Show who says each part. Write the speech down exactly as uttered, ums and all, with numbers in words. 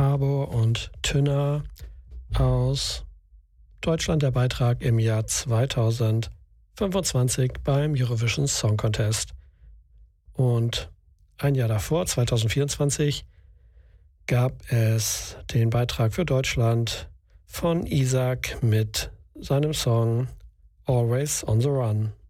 Speaker 1: Harbour und Tünner aus Deutschland, der Beitrag im Jahr zweitausendfünfundzwanzig beim Eurovision Song Contest. Und ein Jahr davor, zweitausendvierundzwanzig, gab es den Beitrag für Deutschland von Isaac mit seinem Song Always on the Run.